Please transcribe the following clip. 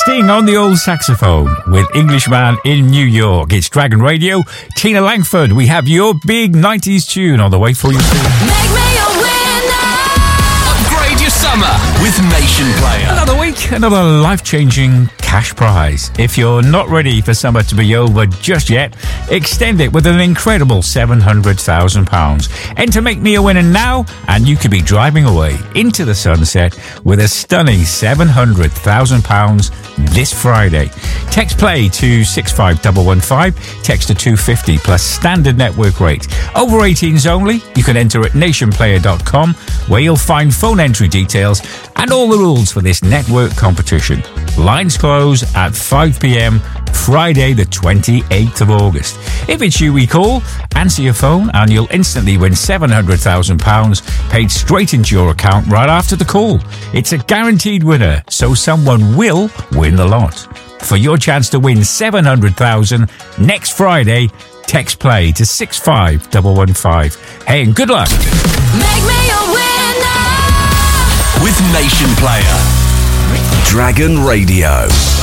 Sting on the old saxophone with Englishman in New York. It's Dragon Radio. Tina Langford, we have your big 90s tune on the way for you too. Make me a winner. Upgrade your summer with Nation Player. Another week, another life-changing cash prize. If you're not ready for summer to be over just yet, extend it with an incredible £700,000. Enter Make Me a Winner now, and you could be driving away into the sunset with a stunning £700,000 this Friday. Text play to 65115, text to 250 plus standard network rate. Over 18s only. You can enter at nationplayer.com, where you'll find phone entry details and all the rules for this network competition. Lines close at 5 p.m. Friday the 28th of August. If it's you we call, answer your phone and you'll instantly win £700,000 paid straight into your account right after the call. It's a guaranteed winner, so someone will win the lot. For your chance to win £700,000 next Friday, text play to 65115. Hey, and good luck. Make me a winner. With Nation Player. Dragon Radio.